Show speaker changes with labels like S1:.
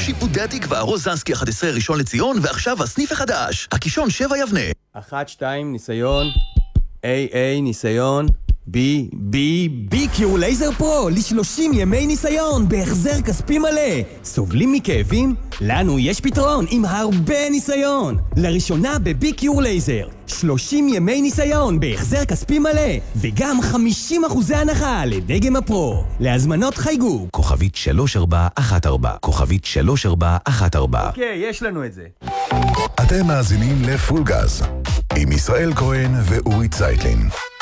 S1: שיפודי התקווה, רוזנסקי 11 ראשון לציון, ועכשיו הסניף החדש, הקישון 7 יבנה.
S2: 1-2 ניסיון, AA ניסיון, BQ לייזר פרו ל30 ימי ניסיון בהחזר כספי מלא. סובלים מכאבים? לנו יש פתרון עם הרבה ניסיון. לראשונה ב-BQ לייזר 30 ימי ניסיון בהחזר כספי מלא וגם 50% הנחה לדגם הפרו. להזמנות חייגו
S3: כוכבית 3414, כוכבית 3414.
S2: אוקיי, יש לנו את זה.
S4: אתם מאזינים לפול גז עם ישראל כהן ואורי צייטלין.